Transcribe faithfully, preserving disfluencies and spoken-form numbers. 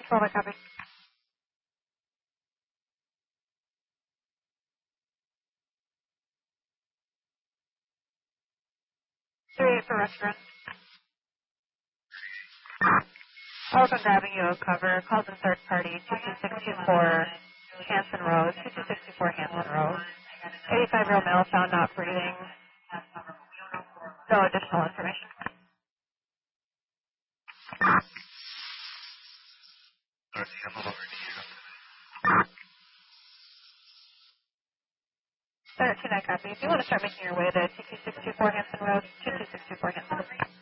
twelve, I copy. three eight for restaurant. Elephant grabbing you, cover. Calls in third party, two two six two four Hanson Road, two two six two four Hanson Road. eighty-five-year-old male found not breathing. No additional information. thirteen, I copy. If you want to start making your way to two two six two four Hanson Road, two two six two four Hanson Road.